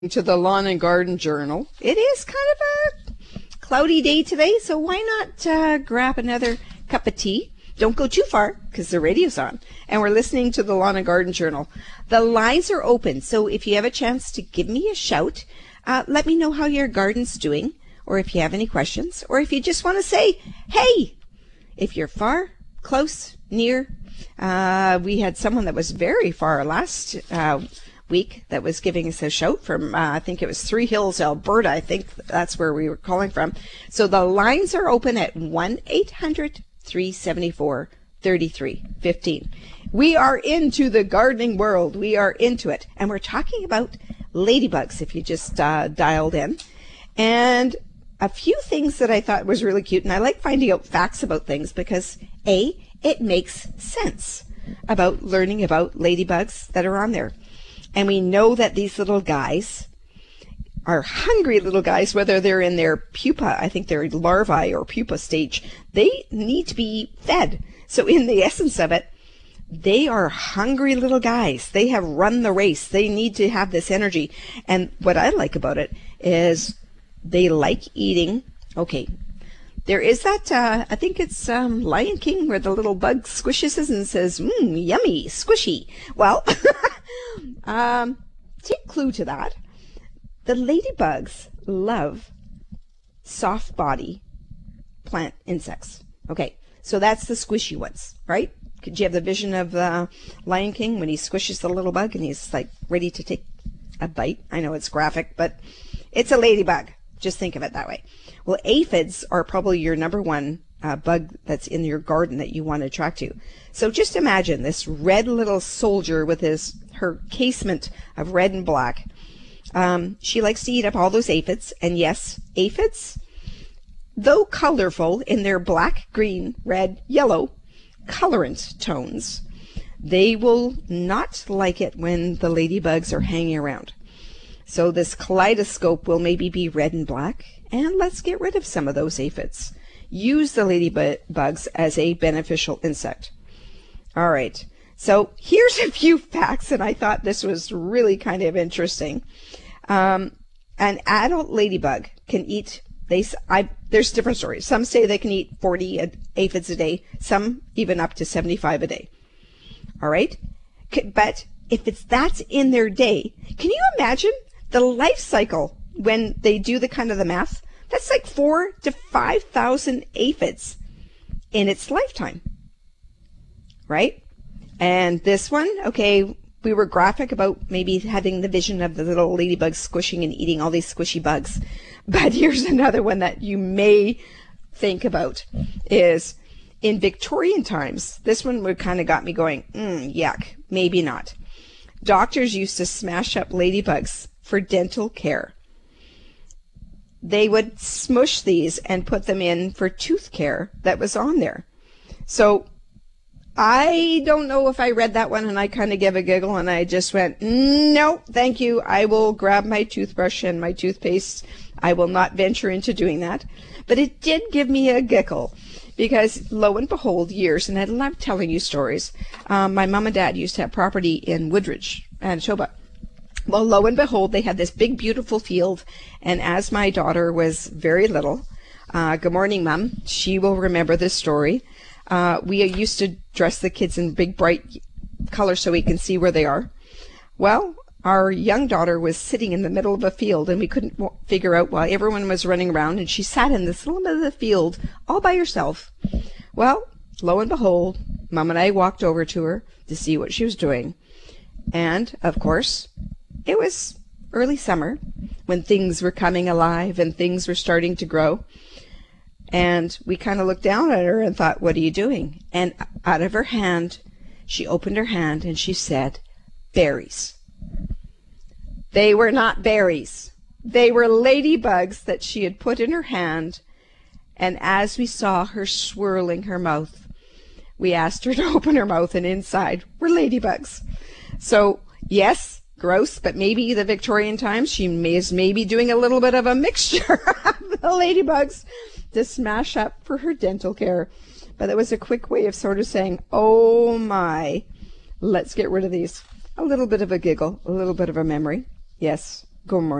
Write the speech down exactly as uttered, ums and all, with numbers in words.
To the Lawn and Garden Journal. It is kind of a cloudy day today, so why not uh, grab another cup of tea? Don't go too far because the radio's on, and we're listening to the Lawn and Garden Journal. The lines are open, so if you have a chance to give me a shout, uh, let me know how your garden's doing, or if you have any questions, or if you just want to say, hey, if you're far, close, near. Uh, we had someone that was very far last uh week that was giving us a shout from, uh, I think it was Three Hills, Alberta. I think that's where we were calling from. So the lines are open at one eight hundred, three seven four, three three one five. We are into the gardening world. We are into it. And we're talking about ladybugs, if you just uh, dialed in. And a few things that I thought was really cute. And I like finding out facts about things because, A, it makes sense about learning about ladybugs that are on there. And we know that these little guys are hungry little guys, whether they're in their pupa, I think they're larvae or pupa stage, they need to be fed. So in the essence of it, they are hungry little guys. They have run the race. They need to have this energy. And what I like about it is they like eating. Okay, there is that, uh, I think it's um, Lion King where the little bug squishes it and says, mmm, yummy, squishy. Well, um, take clue to that. The ladybugs love soft body plant insects. Okay, so that's the squishy ones, right? Could you have the vision of uh, Lion King when he squishes the little bug and he's like ready to take a bite? I know it's graphic, but it's a ladybug. Just think of it that way. Well, aphids are probably your number one uh, bug that's in your garden that you want to attract to. So just imagine this red little soldier with his her casement of red and black. Um, she likes to eat up all those aphids. And yes, aphids, though colorful in their black, green, red, yellow colorant tones, they will not like it when the ladybugs are hanging around. So this kaleidoscope will maybe be red and black, and let's get rid of some of those aphids. Use the ladybugs as a beneficial insect. All right, so here's a few facts, and I thought this was really kind of interesting. Um, an adult ladybug can eat, they, I, there's different stories. Some say they can eat forty aphids a day, some even up to seventy-five a day. All right, but if it's that's in their day, can you imagine the life cycle when they do the kind of the math? That's like four to five thousand aphids in its lifetime, right? And this one, okay, we were graphic about maybe having the vision of the little ladybugs squishing and eating all these squishy bugs. But here's another one that you may think about is in Victorian times. This one would kind of got me going, mm, yuck, maybe not. Doctors used to smash up ladybugs for dental care. They would smush these and put them in for tooth care that was on there. So I don't know if I read that one and I kind of gave a giggle and I just went, no, thank you. I will grab my toothbrush and my toothpaste. I will not venture into doing that. But it did give me a giggle because lo and behold, years, and I love telling you stories. Um, my mom and dad used to have property in Woodridge, Manitoba. Well, lo and behold, they had this big, beautiful field. And as my daughter was very little, uh, good morning, Mom, she will remember this story. Uh, we used to dress the kids in big, bright colors so we can see where they are. Well, our young daughter was sitting in the middle of a field, and we couldn't w- figure out why everyone was running around, and she sat in this little bit of the field all by herself. Well, lo and behold, Mom and I walked over to her to see what she was doing. And, of course, it was early summer when things were coming alive and things were starting to grow. And we kind of looked down at her and thought, what are you doing? And out of her hand, she opened her hand and she said, berries. They were not berries. They were ladybugs that she had put in her hand. And as we saw her swirling her mouth, we asked her to open her mouth, and inside were ladybugs. So, yes, gross, but maybe the Victorian times, she may, is maybe doing a little bit of a mixture of the ladybugs to smash up for her dental care. But it was a quick way of sort of saying, oh my, let's get rid of these. A little bit of a giggle, a little bit of a memory. Yes, Good morning.